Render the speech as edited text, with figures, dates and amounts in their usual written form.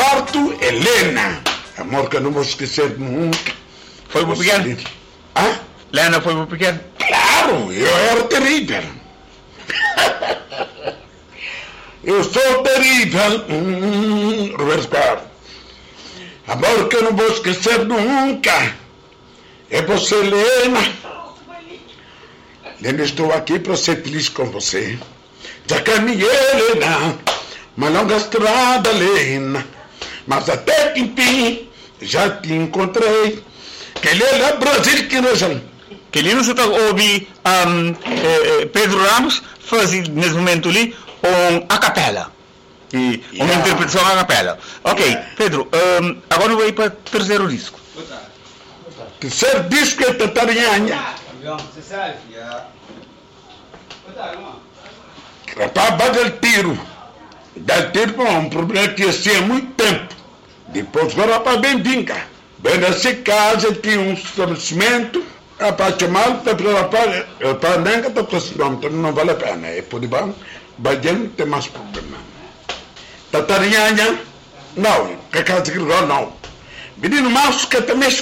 quarto, Helena. Amor que eu não vou esquecer nunca. Foi pro pequeno? Ah? Helena foi pro pequeno? Claro, eu era terrível. Eu sou terrível. Roberto Carlos. Amor que eu não vou esquecer nunca. É você, Helena. Helena, estou aqui para ser feliz com você. Já caminhei, Helena, uma longa estrada, Helena, mas até que enfim já te encontrei. Que Helena, Brasil, que região. Que ali você está ouvindo Pedro Ramos fazer nesse momento ali a capela. E uma interpretação a capela. Ok, Pedro, agora eu vou ir para o terceiro disco. Terceiro disco é Tatarinhanha. Rapaz, del tiro. Del tiro, bom, um problema que assim há muito tempo. Depois, agora, rapaz, bem vinga. Bem nessa casa, tinha um estabelecimento. Rapaz, chamado, rapaz, nem que está com esse nome, então não vale a pena. É por debaixo, vai não tem mais problema. Tatarinhanha, não, que casa que não. Menino macho que também